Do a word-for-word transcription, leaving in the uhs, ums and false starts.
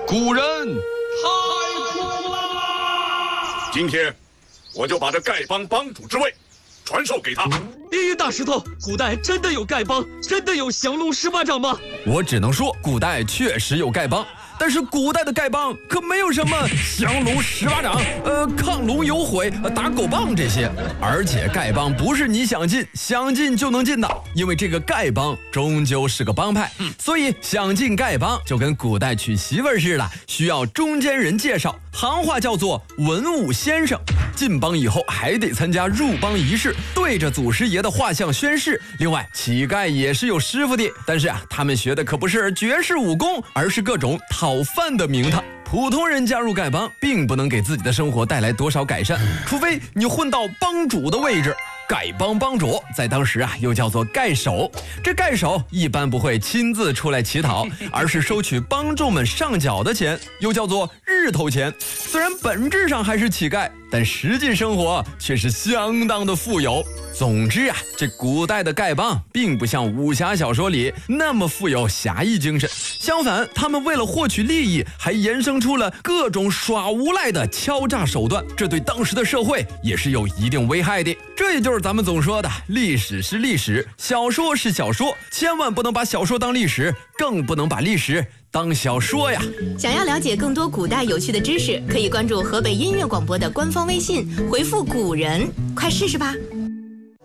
古人太苦了。 今天，我就把这丐帮帮主之位传授给他。 咦，大石头，古代真的有丐帮，真的有降龙十八掌吗？ 我只能说，古代确实有丐帮。但是古代的丐帮可没有什么降龙十八掌、呃亢龙有悔、打狗棒这些，而且丐帮不是你想进想进就能进的，因为这个丐帮终究是个帮派，所以想进丐帮就跟古代娶媳妇儿似的，需要中间人介绍，行话叫做文武先生。进帮以后还得参加入帮仪式，对着祖师爷的画像宣誓。另外，乞丐也是有师傅的，但是啊，他们学的可不是绝世武功，而是各种讨饭的名堂。普通人加入丐帮，并不能给自己的生活带来多少改善，除非你混到帮主的位置。丐帮帮主在当时啊，又叫做丐首。这丐首一般不会亲自出来乞讨，而是收取帮众们上缴的钱，又叫做日头钱。虽然本质上还是乞丐，但实际生活却是相当的富有。总之啊，这古代的丐帮并不像武侠小说里那么富有侠义精神，相反，他们为了获取利益，还衍生出了各种耍无赖的敲诈手段，这对当时的社会也是有一定危害的。这也就是咱们总说的，历史是历史，小说是小说，千万不能把小说当历史，更不能把历史当小说呀。 想要了解更多古代有趣的知识，可以关注河北音乐广播的官方微信，回复古人，快试试吧。